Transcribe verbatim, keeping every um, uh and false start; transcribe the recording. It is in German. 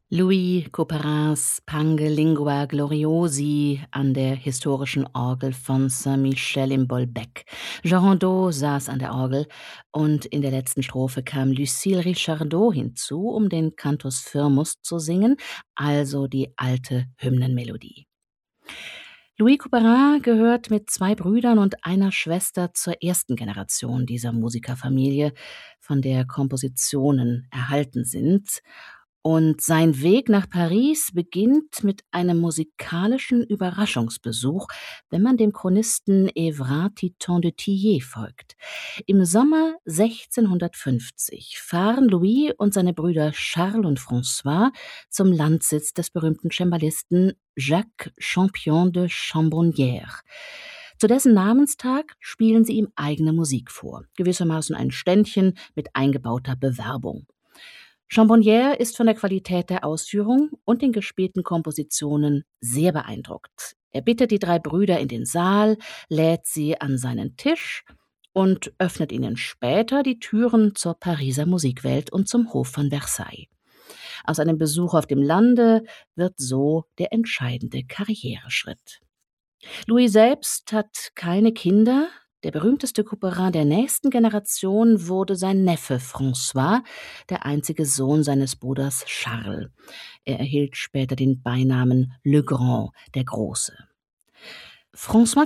Louis Couperins Pange Lingua Gloriosi an der historischen Orgel von Saint-Michel im Bolbec. Jean Rondeau saß an der Orgel und in der letzten Strophe kam Lucille Richardot hinzu, um den Cantus Firmus zu singen, also die alte Hymnenmelodie. Louis Couperin gehört mit zwei Brüdern und einer Schwester zur ersten Generation dieser Musikerfamilie, von der Kompositionen erhalten sind. Und sein Weg nach Paris beginnt mit einem musikalischen Überraschungsbesuch, wenn man dem Chronisten Évrard Titon de Tillet folgt. Im Sommer sechzehnhundertfünfzig fahren Louis und seine Brüder Charles und François zum Landsitz des berühmten Cembalisten Jacques Champion de Chambonnières. Zu dessen Namenstag spielen sie ihm eigene Musik vor, gewissermaßen ein Ständchen mit eingebauter Bewerbung. Chambonnières ist von der Qualität der Ausführung und den gespielten Kompositionen sehr beeindruckt. Er bittet die drei Brüder in den Saal, lädt sie an seinen Tisch und öffnet ihnen später die Türen zur Pariser Musikwelt und zum Hof von Versailles. Aus einem Besuch auf dem Lande wird so der entscheidende Karriereschritt. Louis selbst hat keine Kinder. Der berühmteste Couperin der nächsten Generation wurde sein Neffe François, der einzige Sohn seines Bruders Charles. Er erhielt später den Beinamen Le Grand, der Große. François